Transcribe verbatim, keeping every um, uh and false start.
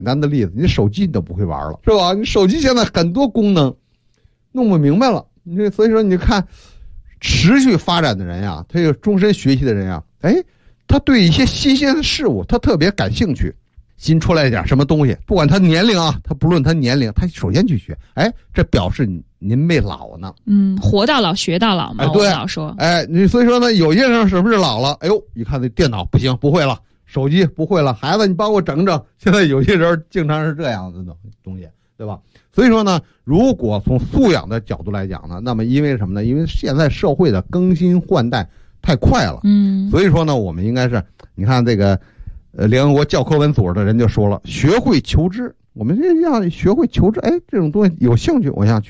单的例子，你手机你都不会玩了，是吧？你手机现在很多功能弄不明白了，你所以说你看，持续发展的人呀，他有终身学习的人呀，哎，他对一些新鲜的事物他特别感兴趣。新出来一点什么东西，不管他年龄啊，他不论他年龄，他首先去学，哎，这表示您没老呢。 嗯，活到老学到老嘛， 哎，对， 我老说， 哎，你所以说呢，有些人是不是老了？哎呦，一看那电脑不行，不会了，手机不会了，孩子你帮我整整。现在有些人经常是这样子的东西，对吧？所以说呢，如果从素养的角度来讲呢，那么因为什么呢？因为现在社会的更新换代太快了， 嗯， 所以说呢，我们应该是，你看这个。呃，联合国教科文组织的人就说了，学会求知，我们这要学会求知，哎，这种东西有兴趣，我想去